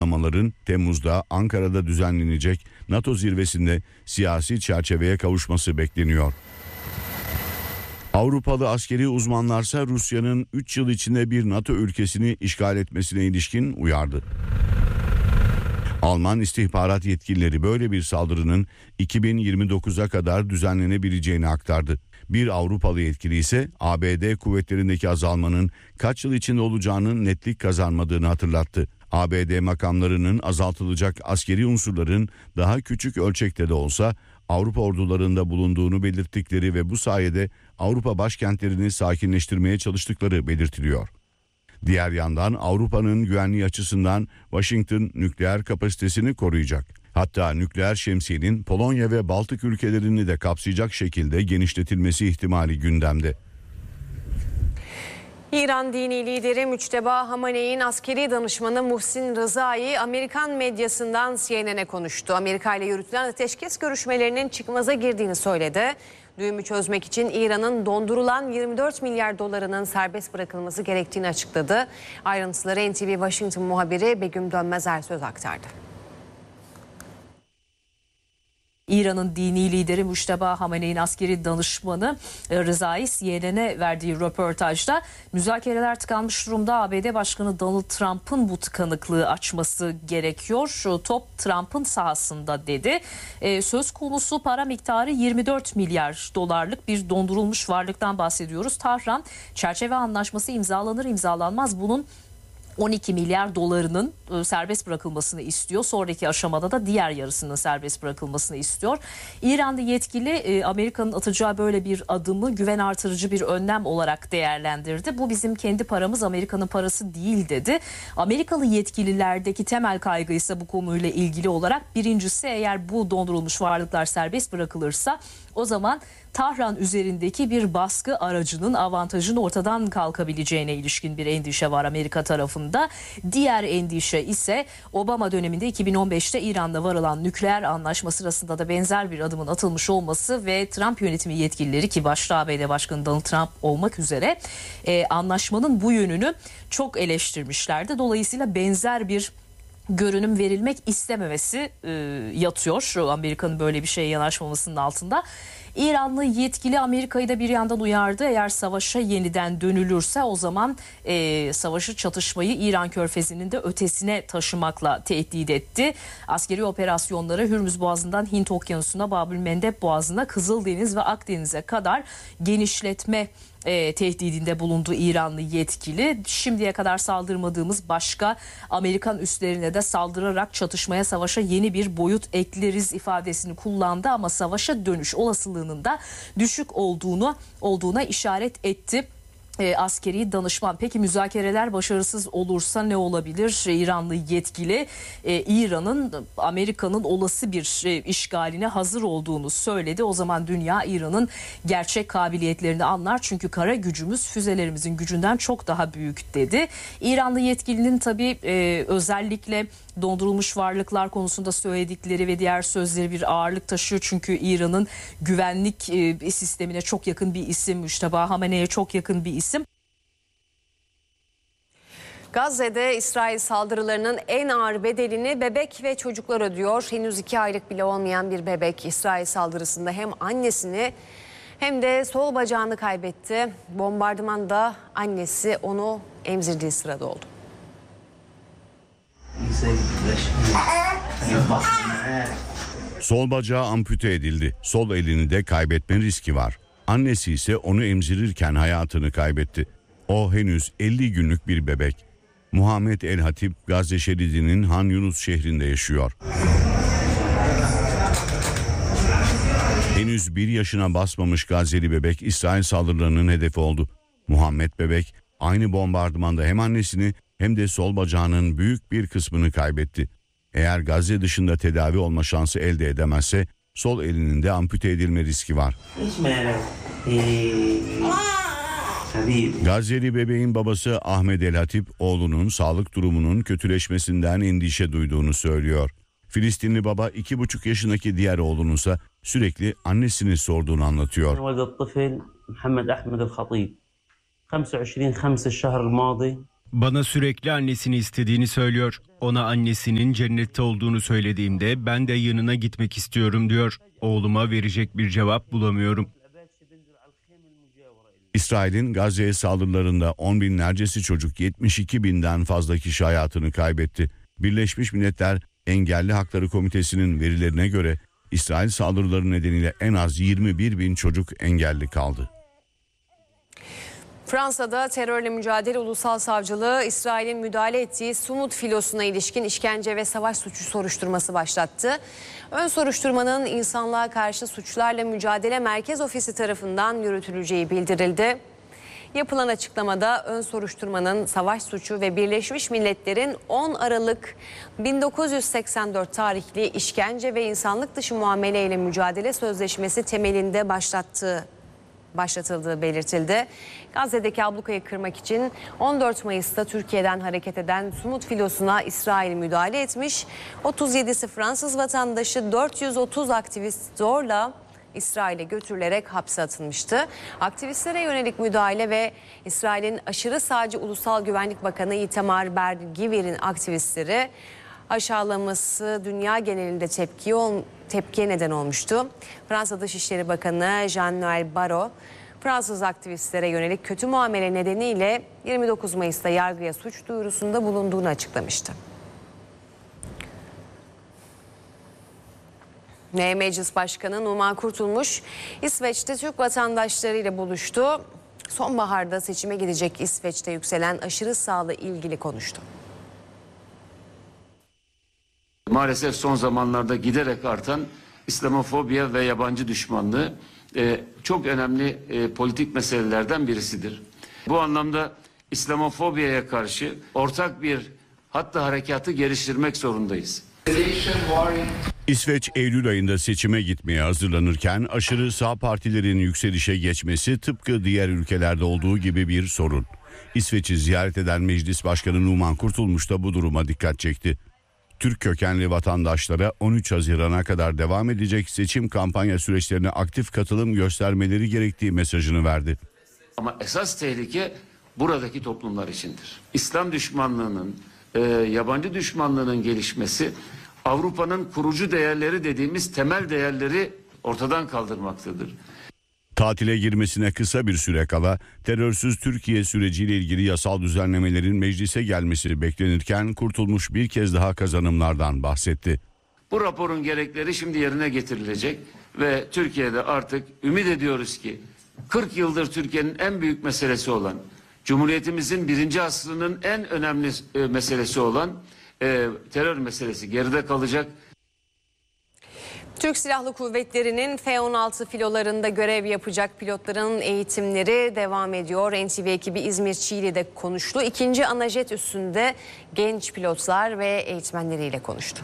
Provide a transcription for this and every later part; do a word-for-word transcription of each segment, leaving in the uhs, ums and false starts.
Atlamaların Temmuz'da Ankara'da düzenlenecek NATO zirvesinde siyasi çerçeveye kavuşması bekleniyor. Avrupalı askeri uzmanlarsa Rusya'nın üç yıl içinde bir NATO ülkesini işgal etmesine ilişkin uyardı. Alman istihbarat yetkilileri böyle bir saldırının iki bin yirmi dokuza kadar düzenlenebileceğini aktardı. Bir Avrupalı yetkili ise A B D kuvvetlerindeki azalmanın kaç yıl içinde olacağının netlik kazanmadığını hatırlattı. A B D makamlarının azaltılacak askeri unsurların daha küçük ölçekte de olsa Avrupa ordularında bulunduğunu belirttikleri ve bu sayede Avrupa başkentlerini sakinleştirmeye çalıştıkları belirtiliyor. Diğer yandan Avrupa'nın güvenliği açısından Washington nükleer kapasitesini koruyacak. Hatta nükleer şemsiyenin Polonya ve Baltık ülkelerini de kapsayacak şekilde genişletilmesi ihtimali gündemde. İran dini lideri Müçteba Hamaney'in askeri danışmanı Muhsin Rızai Amerikan medyasından C N N'e konuştu. Amerika ile yürütülen ateşkes görüşmelerinin çıkmaza girdiğini söyledi. Düğümü çözmek için İran'ın dondurulan yirmi dört milyar dolarının serbest bırakılması gerektiğini açıkladı. Ayrıntıları N T V Washington muhabiri Begüm Dönmez Ersöz aktardı. İran'ın dini lideri Müçteba Hamaney'in askeri danışmanı Rızai C N N'e verdiği röportajda müzakereler tıkanmış durumda. A B D Başkanı Donald Trump'ın bu tıkanıklığı açması gerekiyor. Top Trump'ın sahasında dedi. Söz konusu para miktarı yirmi dört milyar dolarlık bir dondurulmuş varlıktan bahsediyoruz. Tahran çerçeve anlaşması imzalanır imzalanmaz bunun on iki milyar dolarının serbest bırakılmasını istiyor. Sonraki aşamada da diğer yarısının serbest bırakılmasını istiyor. İranlı yetkili Amerika'nın atacağı böyle bir adımı güven artırıcı bir önlem olarak değerlendirdi. Bu bizim kendi paramız, Amerika'nın parası değil dedi. Amerikalı yetkililerdeki temel kaygı ise bu konuyla ilgili olarak birincisi eğer bu dondurulmuş varlıklar serbest bırakılırsa o zaman Tahran üzerindeki bir baskı aracının avantajının ortadan kalkabileceğine ilişkin bir endişe var Amerika tarafında. Diğer endişe ise Obama döneminde iki bin on beşte İran'la varılan nükleer anlaşma sırasında da benzer bir adımın atılmış olması ve Trump yönetimi yetkilileri ki başta A B D Başkanı Donald Trump olmak üzere e, anlaşmanın bu yönünü çok eleştirmişlerdi. Dolayısıyla benzer bir görünüm verilmek istememesi e, yatıyor Amerika'nın böyle bir şeye yanaşmamasının altında. İranlı yetkili Amerika'yı da bir yandan uyardı. Eğer savaşa yeniden dönülürse o zaman e, savaşı çatışmayı İran Körfezi'nin de ötesine taşımakla tehdit etti. Askeri operasyonları Hürmüz Boğazı'ndan Hint Okyanusu'na, Babülmendeb Boğazı'na, Kızıldeniz ve Akdeniz'e kadar genişletme E, tehdidinde bulundu İranlı yetkili. Şimdiye kadar saldırmadığımız başka Amerikan üslerine de saldırarak çatışmaya, savaşa yeni bir boyut ekleriz ifadesini kullandı ama savaşa dönüş olasılığının da düşük olduğunu olduğuna işaret etti. E, askeri danışman. Peki müzakereler başarısız olursa ne olabilir? E, İranlı yetkili e, İran'ın Amerika'nın olası bir e, işgaline hazır olduğunu söyledi. O zaman dünya İran'ın gerçek kabiliyetlerini anlar. Çünkü kara gücümüz füzelerimizin gücünden çok daha büyük dedi. İranlı yetkilinin tabii e, özellikle dondurulmuş varlıklar konusunda söyledikleri ve diğer sözleri bir ağırlık taşıyor. Çünkü İran'ın güvenlik e, sistemine çok yakın bir isim, Müçteba Hamaney'e çok yakın bir isim. Gazze'de İsrail saldırılarının en ağır bedelini bebek ve çocuklar ödüyor. Henüz iki aylık bile olmayan bir bebek İsrail saldırısında hem annesini hem de sol bacağını kaybetti. Bombardımanda annesi onu emzirdiği sırada oldu. Sol bacağı ampute edildi. Sol elini de kaybetme riski var. Annesi ise onu emzirirken hayatını kaybetti. O henüz elli günlük bir bebek. Muhammed El Hatip Gazze şeridinin Han Yunus şehrinde yaşıyor. Henüz bir yaşına basmamış Gazze'li bebek İsrail saldırılarının hedefi oldu. Muhammed bebek aynı bombardımanda hem annesini hem de sol bacağının büyük bir kısmını kaybetti. Eğer Gazze dışında tedavi olma şansı elde edemezse sol elinin de ampute edilme riski var. Gazze'li bebeğin babası Ahmet El Hatip oğlunun sağlık durumunun kötüleşmesinden endişe duyduğunu söylüyor. Filistinli baba iki buçuk yaşındaki diğer oğlununsa sürekli annesini sorduğunu anlatıyor. Bana sürekli annesini istediğini söylüyor. Ona annesinin cennette olduğunu söylediğimde ben de yanına gitmek istiyorum diyor. Oğluma verecek bir cevap bulamıyorum. İsrail'in Gazze'ye saldırılarında on binlercesi çocuk, yetmiş iki binden fazla kişi hayatını kaybetti. Birleşmiş Milletler Engelli Hakları Komitesi'nin verilerine göre İsrail saldırıları nedeniyle en az yirmi bir bin çocuk engelli kaldı. Fransa'da terörle mücadele ulusal savcılığı İsrail'in müdahale ettiği Sumut filosuna ilişkin işkence ve savaş suçu soruşturması başlattı. Ön soruşturmanın insanlığa karşı suçlarla mücadele merkez ofisi tarafından yürütüleceği bildirildi. Yapılan açıklamada ön soruşturmanın savaş suçu ve Birleşmiş Milletler'in on Aralık bin dokuz yüz seksen dört tarihli işkence ve insanlık dışı muameleyle mücadele sözleşmesi temelinde başlattığı başlatıldığı belirtildi. Gazze'deki ablukayı kırmak için on dört Mayıs'ta Türkiye'den hareket eden Sumut filosuna İsrail müdahale etmiş. otuz yedisi Fransız vatandaşı, dört yüz otuz aktivist zorla İsrail'e götürülerek hapse atılmıştı. Aktivistlere yönelik müdahale ve İsrail'in aşırı sağcı Ulusal Güvenlik Bakanı Itamar Ben-Gvir'in aktivistleri aşağılaması dünya genelinde tepki tepkiye neden olmuştu. Fransa Dışişleri Bakanı Jean-Noël Barrot, Fransız aktivistlere yönelik kötü muamele nedeniyle yirmi dokuz Mayıs'ta yargıya suç duyurusunda bulunduğunu açıklamıştı. Meclis Başkanı Numan Kurtulmuş, İsveç'te Türk vatandaşlarıyla buluştu. Sonbaharda seçime gidecek İsveç'te yükselen aşırı sağla ilgili konuştu. Maalesef son zamanlarda giderek artan İslamofobiya ve yabancı düşmanlığı e, çok önemli e, politik meselelerden birisidir. Bu anlamda İslamofobiyaya karşı ortak bir hatta harekatı geliştirmek zorundayız. İsveç Eylül ayında seçime gitmeye hazırlanırken aşırı sağ partilerin yükselişe geçmesi tıpkı diğer ülkelerde olduğu gibi bir sorun. İsveç'i ziyaret eden Meclis Başkanı Numan Kurtulmuş da bu duruma dikkat çekti. Türk kökenli vatandaşlara on üç Haziran'a kadar devam edecek seçim kampanya süreçlerine aktif katılım göstermeleri gerektiği mesajını verdi. Ama esas tehlike buradaki toplumlar içindir. İslam düşmanlığının, e, yabancı düşmanlığının gelişmesi Avrupa'nın kurucu değerleri dediğimiz temel değerleri ortadan kaldırmaktadır. Tatile girmesine kısa bir süre kala terörsüz Türkiye süreciyle ilgili yasal düzenlemelerin meclise gelmesi beklenirken Kurtulmuş bir kez daha kazanımlardan bahsetti. Bu raporun gerekleri şimdi yerine getirilecek ve Türkiye'de artık ümit ediyoruz ki kırk yıldır Türkiye'nin en büyük meselesi olan, Cumhuriyetimizin birinci asrının en önemli e, meselesi olan e, terör meselesi geride kalacak. Türk Silahlı Kuvvetleri'nin F on altı filolarında görev yapacak pilotların eğitimleri devam ediyor. N T V ekibi İzmir Çiğli'de konuştu. İkinci anajet üstünde genç pilotlar ve eğitmenleriyle konuştu.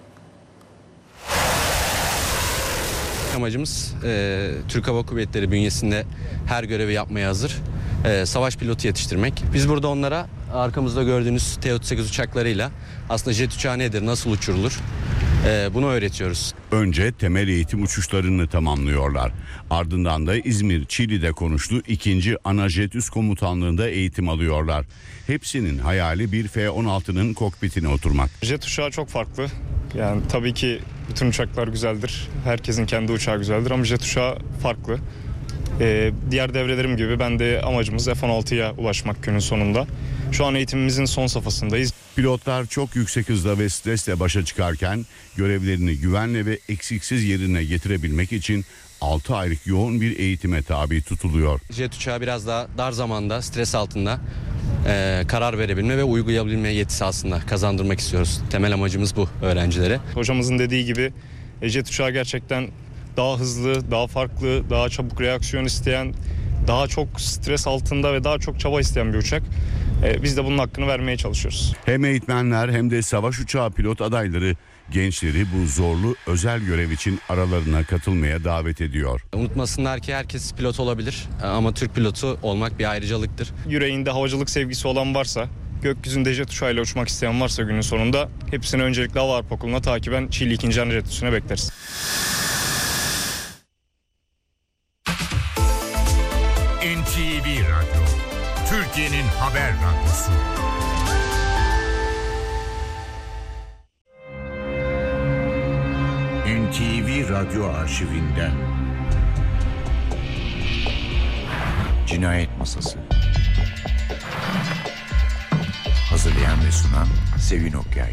Amacımız e, Türk Hava Kuvvetleri bünyesinde her görevi yapmaya hazır e, savaş pilotu yetiştirmek. Biz burada onlara arkamızda gördüğünüz T otuz sekiz uçaklarıyla aslında jet uçağı nedir, nasıl uçurulur e, bunu öğretiyoruz. Önce temel eğitim uçuşlarını tamamlıyorlar. Ardından da İzmir Çiğli'de konuştu. İkinci Anajet Üst Komutanlığı'nda eğitim alıyorlar. Hepsinin hayali bir F on altının kokpitine oturmak. Jet uçağı çok farklı. Yani tabii ki bütün uçaklar güzeldir. Herkesin kendi uçağı güzeldir ama jet uçağı farklı. Ee, diğer devrelerim gibi ben de amacımız F on altıya ulaşmak günün sonunda. Şu an eğitimimizin son safhasındayız. Pilotlar çok yüksek hızla ve stresle başa çıkarken görevlerini güvenle ve eksiksiz yerine getirebilmek için altı aylık yoğun bir eğitime tabi tutuluyor. Jet uçağı biraz daha dar zamanda, stres altında e, karar verebilme ve uygulayabilme yetisi aslında kazandırmak istiyoruz. Temel amacımız bu öğrencilere. Hocamızın dediği gibi jet uçağı gerçekten daha hızlı, daha farklı, daha çabuk reaksiyon isteyen, daha çok stres altında ve daha çok çaba isteyen bir uçak. Ee, biz de bunun hakkını vermeye çalışıyoruz. Hem eğitmenler hem de savaş uçağı pilot adayları gençleri bu zorlu özel görev için aralarına katılmaya davet ediyor. Unutmasınlar ki herkes pilot olabilir ama Türk pilotu olmak bir ayrıcalıktır. Yüreğinde havacılık sevgisi olan varsa, gökyüzünde jet uçağıyla uçmak isteyen varsa günün sonunda hepsini öncelikle Hava Harp Okulu'na takiben Çiğli ikinci Anajet Üssü'ne bekleriz. N T V Radyo, Türkiye Türkiye'nin haber radyosu. N T V Radyo Arşivinden Cinayet Masası. Hazırlayan ve sunan Sevin Okyay.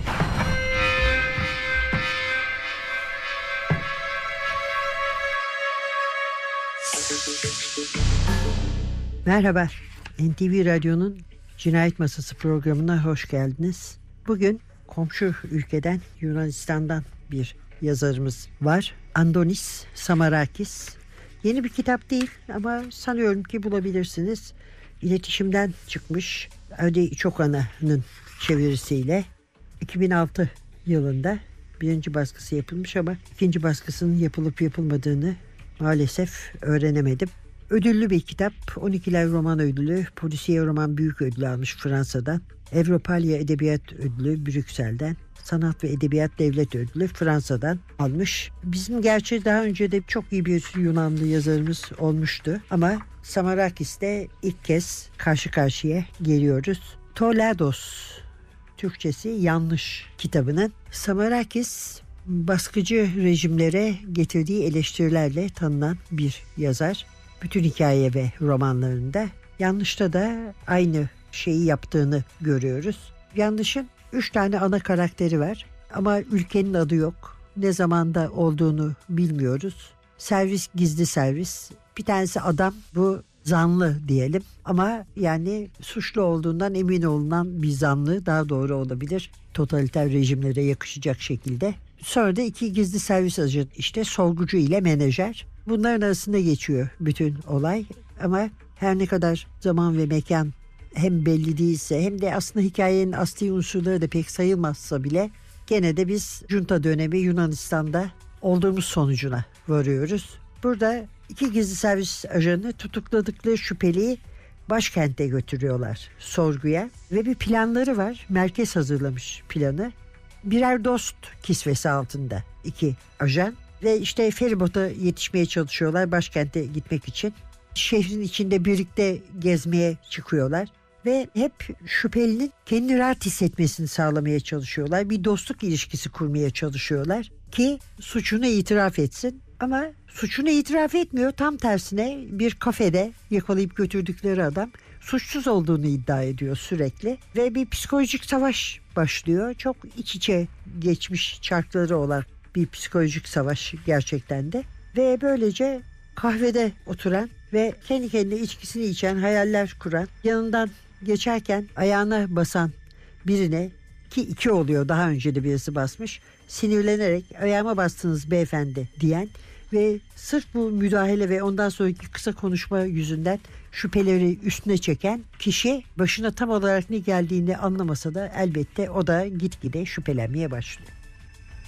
Merhaba, N T V Radyo'nun Cinayet Masası programına hoş geldiniz. Bugün komşu ülkeden, Yunanistan'dan bir yazarımız var. Andonis Samarakis. Yeni bir kitap değil ama sanıyorum ki bulabilirsiniz. İletişimden çıkmış. Adi Çokana'nın çevirisiyle iki bin altı yılında birinci baskısı yapılmış ama ikinci baskısının yapılıp yapılmadığını maalesef öğrenemedim. Ödüllü bir kitap. on ikiler roman ödülü, polisiye roman büyük ödülü almış Fransa'dan. Avrupalya Edebiyat Ödülü Brüksel'den. Sanat ve Edebiyat Devlet Ödülü Fransa'dan almış. Bizim gerçi daha önce de çok iyi bir Yunanlı yazarımız olmuştu. Ama Samarakis'te ilk kez karşı karşıya geliyoruz. Tolados, Türkçesi Yanlış kitabının. Samarakis baskıcı rejimlere getirdiği eleştirilerle tanınan bir yazar. Bütün hikaye ve romanlarında Yanlış'ta da aynı şeyi yaptığını görüyoruz. Yanlış'ın üç tane ana karakteri var ama ülkenin adı yok. Ne zamanda olduğunu bilmiyoruz. Servis gizli servis. Bir tanesi adam, bu zanlı diyelim ama yani suçlu olduğundan emin olunan bir zanlı daha doğru olabilir. Totaliter rejimlere yakışacak şekilde. Sonra da iki gizli servis ajanı, işte sorgucu ile menajer. Bunların arasında geçiyor bütün olay ama her ne kadar zaman ve mekan hem belli değilse hem de aslında hikayenin asli unsurları da pek sayılmazsa bile gene de biz junta dönemi Yunanistan'da olduğumuz sonucuna varıyoruz. Burada iki gizli servis ajanı tutukladıkları şüpheliyi başkente götürüyorlar sorguya ve bir planları var. Merkez hazırlamış planı. Birer dost kisvesi altında iki ajan ve işte feribota yetişmeye çalışıyorlar başkente gitmek için. Şehrin içinde birlikte gezmeye çıkıyorlar ve hep şüphelinin kendini rahat hissetmesini sağlamaya çalışıyorlar. Bir dostluk ilişkisi kurmaya çalışıyorlar ki suçunu itiraf etsin. Ama suçunu itiraf etmiyor. Tam tersine bir kafede yakalayıp götürdükleri adam suçsuz olduğunu iddia ediyor sürekli. Ve bir psikolojik savaş başlıyor. Çok iç içe geçmiş çarkları olan bir psikolojik savaş gerçekten de. Ve böylece kahvede oturan ve kendi kendine içkisini içen, hayaller kuran, yanından geçerken ayağına basan birine, ki iki oluyor, daha önce de birisi basmış, sinirlenerek ayağıma bastınız beyefendi diyen ve sırf bu müdahale ve ondan sonraki kısa konuşma yüzünden şüpheleri üstüne çeken kişi başına tam olarak ne geldiğini anlamasa da elbette o da gitgide şüphelenmeye başlıyor.